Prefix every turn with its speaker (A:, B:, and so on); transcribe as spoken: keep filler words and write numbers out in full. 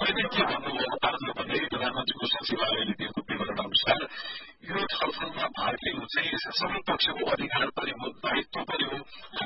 A: उहाँले के भन्नुभयो आज भने प्रधानमन्त्रीको सचिवालयले दिएको विवरण अनुसार यो छलफलमा भाग लिनु चाहिँ सबै पक्षको अधिकार पनि हो, दायित्व पनि हो।